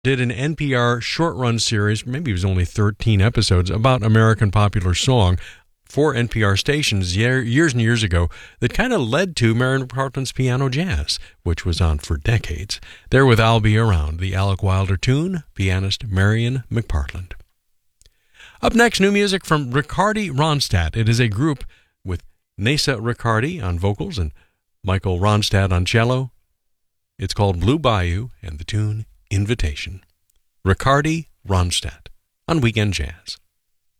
did an NPR short-run series, maybe it was only 13 episodes, about American popular song for NPR stations years and years ago that kind of led to Marian McPartland's Piano Jazz, which was on for decades. There with I'll Be Around, the Alec Wilder tune, pianist Marian McPartland. Up next, new music from Riccardi Ronstadt. It is a group with Nessa Riccardi on vocals and Michael Ronstadt on cello. It's called Blue Bayou, and the tune Invitation. Riccardi Ronstadt on Weekend Jazz.